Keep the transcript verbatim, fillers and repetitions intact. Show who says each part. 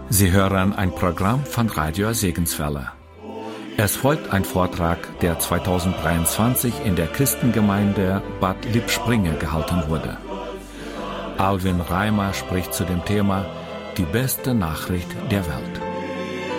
Speaker 1: Sie hören ein Programm von Radio Segenswelle. Es folgt ein Vortrag, der zweitausenddreiundzwanzig in der Christengemeinde Bad Lippspringe gehalten wurde. Alwin Reimer spricht zu dem Thema Die beste Nachricht der Welt.